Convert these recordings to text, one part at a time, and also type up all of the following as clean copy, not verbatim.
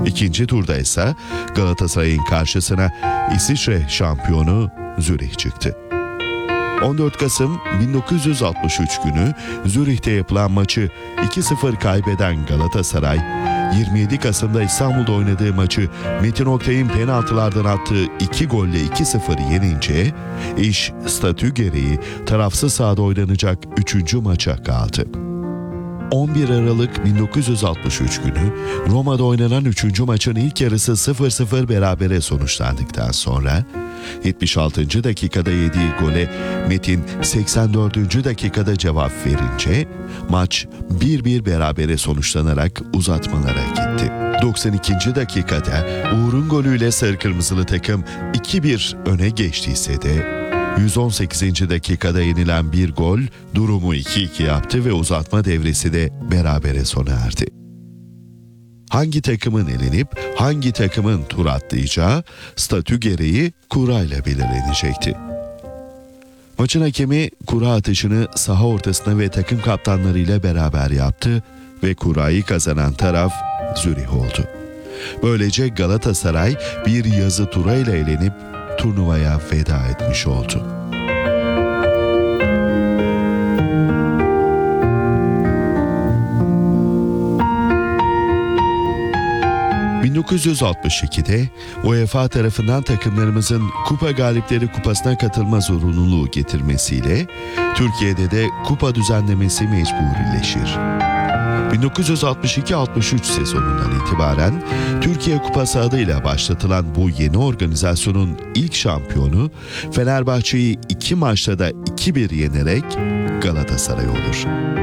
İkinci turda ise Galatasaray'ın karşısına İsviçre şampiyonu Zürih çıktı. 14 Kasım 1963 günü Zürih'te yapılan maçı 2-0 kaybeden Galatasaray, 27 Kasım'da İstanbul'da oynadığı maçı Metin Oktay'ın penaltılardan attığı 2 golle 2-0 yenince iş statü gereği tarafsız sahada oynanacak 3. maça kaldı. 11 Aralık 1963 günü Roma'da oynanan 3. maçın ilk yarısı 0-0 berabere sonuçlandıktan sonra 76. dakikada yediği gole Metin 84. dakikada cevap verince maç 1-1 berabere sonuçlanarak uzatmalara gitti. 92. dakikada Uğur'un golüyle sarı kırmızılı takım 2-1 öne geçtiyse de 118. dakikada yenilen bir gol durumu 2-2 yaptı ve uzatma devresi de berabere sona erdi. Hangi takımın elenip hangi takımın tur atlayacağı statü gereği kurayla belirlenecekti. Maçın hakemi kura atışını saha ortasına ve takım kaptanlarıyla beraber yaptı ve kurayı kazanan taraf Zürih oldu. Böylece Galatasaray bir yazı turayla elenip turnuvaya veda etmiş oldu. ...1962'de UEFA tarafından takımlarımızın Kupa Galipleri Kupası'na katılma zorunluluğu getirmesiyle Türkiye'de de kupa düzenlemesi mecburileşir. 1962-63 sezonundan itibaren Türkiye Kupası adıyla başlatılan bu yeni organizasyonun ilk şampiyonu Fenerbahçe'yi 2 maçta da 2-1 yenerek Galatasaray olur.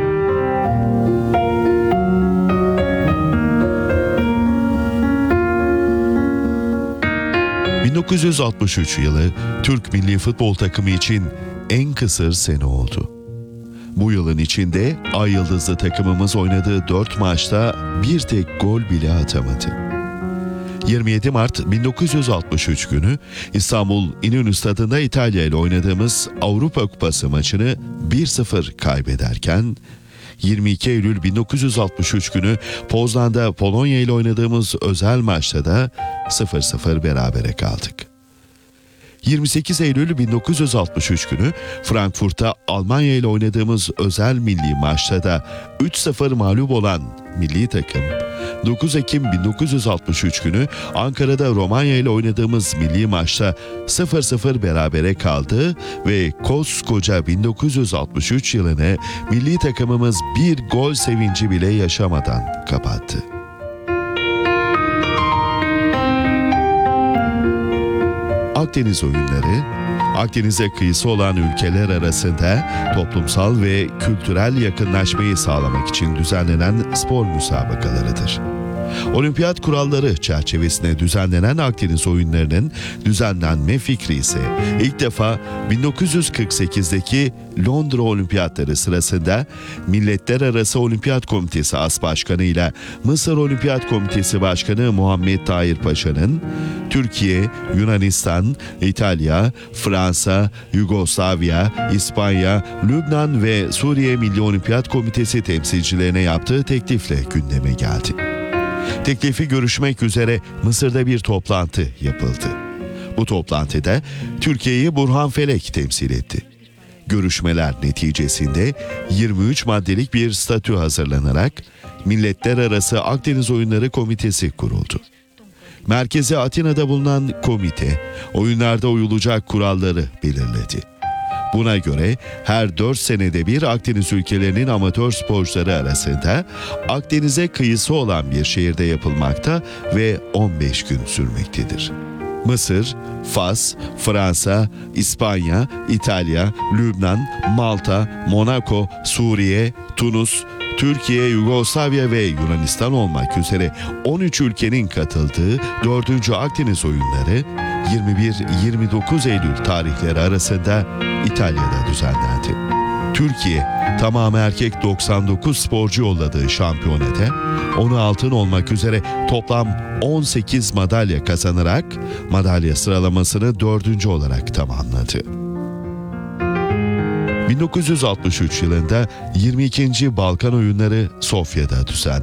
...1963 yılı Türk milli futbol takımı için en kısır sene oldu. Bu yılın içinde Ay Yıldızlı takımımız oynadığı 4 maçta bir tek gol bile atamadı. 27 Mart 1963 günü İstanbul İnönü Stadı'nda İtalya ile oynadığımız Avrupa Kupası maçını 1-0 kaybederken, 22 Eylül 1963 günü Poznan'da Polonya ile oynadığımız özel maçta da 0-0 berabere kaldık. 28 Eylül 1963 günü Frankfurt'ta Almanya ile oynadığımız özel milli maçta da 3-0 mağlup olan milli takım, 9 Ekim 1963 günü Ankara'da Romanya ile oynadığımız milli maçta 0-0 berabere kaldı ve koskoca 1963 yılını milli takımımız bir gol sevinci bile yaşamadan kapattı. Akdeniz oyunları, Akdeniz'e kıyısı olan ülkeler arasında toplumsal ve kültürel yakınlaşmayı sağlamak için düzenlenen spor müsabakalarıdır. Olimpiyat kuralları çerçevesinde düzenlenen Akdeniz oyunlarının düzenlenme fikri ise ilk defa 1948'deki Londra Olimpiyatları sırasında Milletler Arası Olimpiyat Komitesi As Başkanı ile Mısır Olimpiyat Komitesi Başkanı Muhammed Tahir Paşa'nın Türkiye, Yunanistan, İtalya, Fransa, Yugoslavya, İspanya, Lübnan ve Suriye Milli Olimpiyat Komitesi temsilcilerine yaptığı teklifle gündeme geldi. Teklifi görüşmek üzere Mısır'da bir toplantı yapıldı. Bu toplantıda Türkiye'yi Burhan Felek temsil etti. Görüşmeler neticesinde 23 maddelik bir statü hazırlanarak Milletler Arası Akdeniz Oyunları Komitesi kuruldu. Merkezi Atina'da bulunan komite, oyunlarda uyulacak kuralları belirledi. Buna göre her 4 senede bir Akdeniz ülkelerinin amatör sporcuları arasında Akdeniz'e kıyısı olan bir şehirde yapılmakta ve 15 gün sürmektedir. Mısır, Fas, Fransa, İspanya, İtalya, Lübnan, Malta, Monaco, Suriye, Tunus, Türkiye, Yugoslavya ve Yunanistan olmak üzere 13 ülkenin katıldığı 4. Akdeniz Oyunları 21-29 Eylül tarihleri arasında İtalya'da düzenlendi. Türkiye tamamı erkek 99 sporcu yolladığı şampiyonada 10'u altın olmak üzere toplam 18 madalya kazanarak madalya sıralamasını 4. olarak tamamladı. 1963 yılında 22. Balkan Oyunları Sofya'da düzenlendi.